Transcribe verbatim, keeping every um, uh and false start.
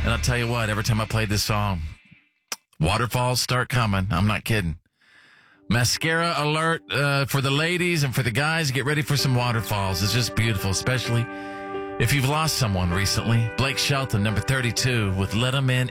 And I'll tell you what, every time I play this song, waterfalls start coming. I'm not kidding. Mascara alert uh, for the ladies and for the guys. Get ready for some waterfalls. It's just beautiful, especially if you've lost someone recently. Blake Shelton, number thirty-two, with Let 'Em In